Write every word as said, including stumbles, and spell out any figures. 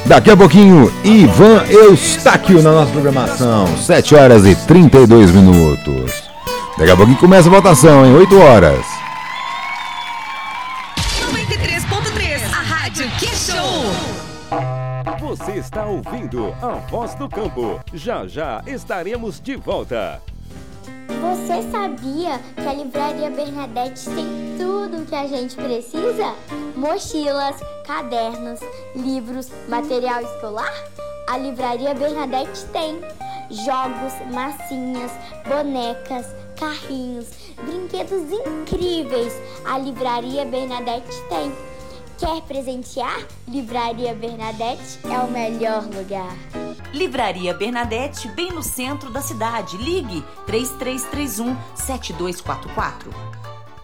Daqui a pouquinho, Ivan Eustáquio na nossa programação. sete horas e trinta e dois minutos. Daqui a pouquinho começa a votação, em oito horas. noventa e três ponto três, a rádio que show! Você está ouvindo a Voz do Campo. Já já estaremos de volta. Você sabia que a Livraria Bernadette tem tudo o que a gente precisa? Mochilas, cadernos, livros, material escolar? A Livraria Bernadette tem jogos, massinhas, bonecas, carrinhos, brinquedos incríveis. A Livraria Bernadette tem. Quer presentear? Livraria Bernadette é o melhor lugar. Livraria Bernadette, bem no centro da cidade. Ligue três três três um, sete dois quatro quatro.